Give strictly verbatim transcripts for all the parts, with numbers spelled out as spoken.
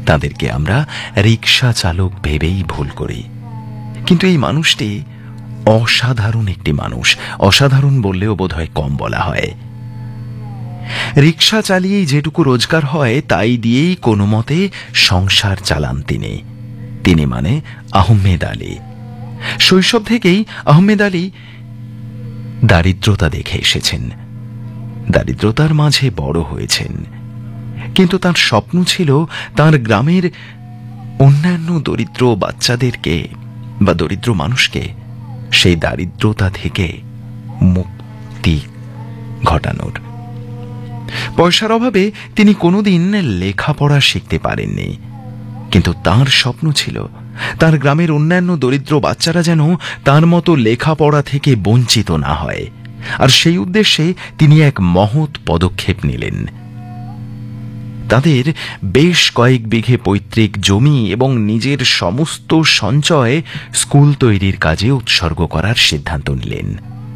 তাদেরকে আমরা রিক্সা চালক ভেবেই ভুল করি, কিন্তু এই মানুষটি অসাধারণ একটি মানুষ। অসাধারণ বললেও বোধহয় কম বলা হয়। রিক্সা চালিয়েই যেটুকু রোজগার হয় তাই দিয়েই কোনো মতে সংসার চালান তিনি। তিনি মানে আহমেদ আলী। শৈশব থেকেই আহমেদ আলী দারিদ্রতা দেখে এসেছেন, দারিদ্রতার মাঝে বড় হয়েছেন, কিন্তু তার স্বপ্ন ছিল তার গ্রামের অন্যান্য দরিদ্র বাচ্চাদেরকে বা দরিদ্র মানুষকে সেই দারিদ্রতা থেকে মুক্তি ঘটানোর। পয়সার অভাবে তিনি কোনোদিন লেখাপড়া শিখতে পারেননি, কিন্তু তার স্বপ্ন ছিল তার গ্রামের অন্যান্য দরিদ্র বাচ্চারা যেন তার মতো লেখাপড়া থেকে বঞ্চিত না হয়। আর সেই উদ্দেশ্যে তিনি এক মহৎ পদক্ষেপ নিলেন। তাদের বেশ কয়েক বিঘে পৈতৃক জমি এবং নিজের সমস্ত সঞ্চয় স্কুল তৈরির কাজে উৎসর্গ করার সিদ্ধান্ত নিলেন।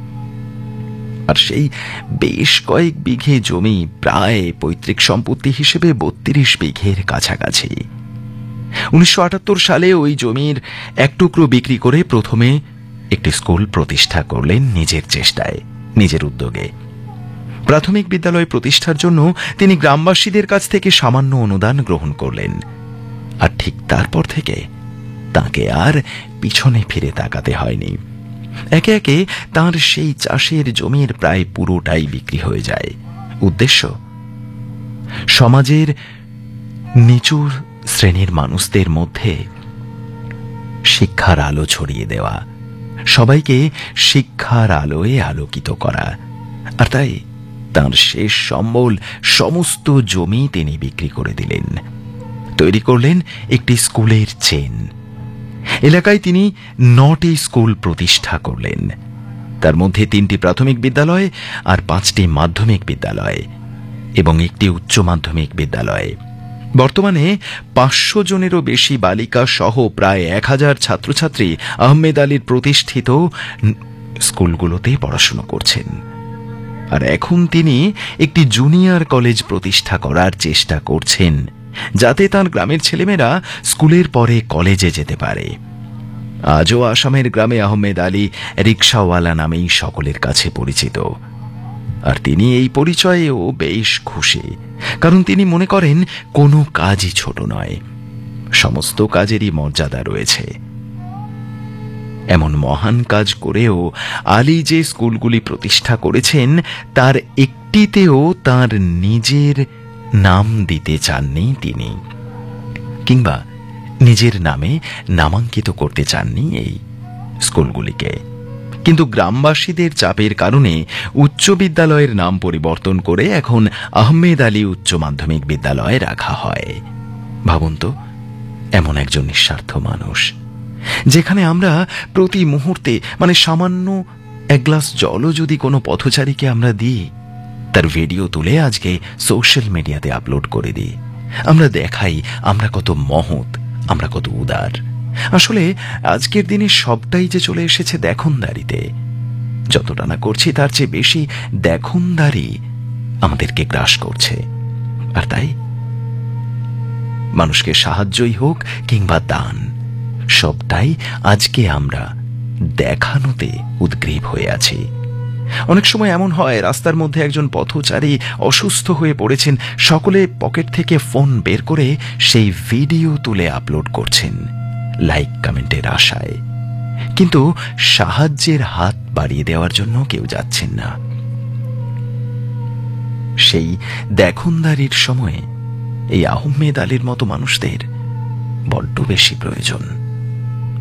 আর সেই বেশ কয়েক বিঘে জমি প্রায় পৈতৃক সম্পত্তি হিসেবে বত্রিশ বিঘের কাছাকাছি। উনিশশো আটাত্তর সালে ওই জমির এক টুকরো বিক্রি করে প্রথমে একটি স্কুল প্রতিষ্ঠা করলেন নিজের চেষ্টায়, নিজের উদ্যোগে। প্রাথমিক বিদ্যালয় প্রতিষ্ঠার জন্য তিনি গ্রামবাসীদের কাছ থেকে সামান্য অনুদান গ্রহণ করলেন। আর ঠিক তারপর থেকে তাকে আর পিছনে ফিরে তাকাতে হয়নি। একে একে তার সেই চাষের জমির প্রায় পুরোটাই বিক্রি হয়ে যায়। উদ্দেশ্য সমাজের নিচুর শ্রেণীর মানুষদের মধ্যে শিক্ষার আলো ছড়িয়ে দেওয়া, সবাইকে শিক্ষার আলোয় আলোকিত করা। আর তাই তার শেষ সম্বল সমস্ত জমি তিনি বিক্রি করে দিলেন। তৈরি করলেন একটি স্কুলের চেন। এলাকায় তিনি নটি স্কুল প্রতিষ্ঠা করলেন, তার মধ্যে তিনটি প্রাথমিক বিদ্যালয় আর পাঁচটি মাধ্যমিক বিদ্যালয় এবং একটি উচ্চ মাধ্যমিক বিদ্যালয়। বর্তমানে পাঁচশো জনেরও বেশি বালিকা সহ প্রায় এক হাজার ছাত্রছাত্রী আহমেদ আলীর প্রতিষ্ঠিত স্কুলগুলোতে পড়াশোনা করছেন। আর এখন তিনি একটি জুনিয়র কলেজ প্রতিষ্ঠা করার চেষ্টা করছেন, যাতে তার গ্রামের ছেলেমেয়েরা স্কুলের পরে কলেজে যেতে পারে। আজও আসামের গ্রামে আহমেদ আলী রিক্সাওয়ালা নামেই সকলের কাছে পরিচিত। আর তিনি এই পরিচয়েও বেশ খুশি, কারণ তিনি মনে করেন কোনো কাজই ছোট নয়, সমস্ত কাজেরই মর্যাদা রয়েছে। এমন মহান কাজ করেও আলী যে স্কুলগুলি প্রতিষ্ঠা করেছেন তার একটিতেও তার নিজের নাম দিতে চাননি তিনি, কিংবা নিজের নামে নামাঙ্কিত করতে চাননি এই স্কুলগুলিকে। কিন্তু গ্রামবাসীদের চাপের কারণে উচ্চ বিদ্যালয়ের নাম পরিবর্তন করে এখন আহমেদ আলী উচ্চ মাধ্যমিক বিদ্যালয়ে রাখা হয়। ভাবুন তো, এমন একজন নিঃস্বার্থ মানুষ, যেখানে আমরা প্রতি মুহূর্তে মানে সামান্য এক গ্লাস জলও যদি কোনো পথচারীকে আমরা দিই, তার ভিডিও তুলে আজকে সোশ্যাল মিডিয়াতে আপলোড করে দিই। আমরা দেখাই আমরা কত মহৎ, আমরা কত উদার। আসলে আজকের দিনে সবটাই যে চলে এসেছে দেখনদারিতে। যতটা না করছি তার চেয়ে বেশি দেখনদারি আমাদেরকে গ্রাস করছে। আর তাই মানুষকে সাহায্যই হোক কিংবা দান, সবটাই আজকে আমরা দেখানোতে উদ্গ্রীব হয়ে আছি। অনেক সময় এমন হয়, রাস্তার মধ্যে একজন পথচারী অসুস্থ হয়ে পড়েছেন, সকলে পকেট থেকে ফোন বের করে সেই ভিডিও তুলে আপলোড করছেন লাইক কমেন্টের আশায়, কিন্তু সাহায্যের হাত বাড়িয়ে দেওয়ার জন্য কেউ যাচ্ছেন না। সেই দেখনদারির সময়ে এই আহমেদ আলীর মতো মানুষদের বড্ড বেশি প্রয়োজন।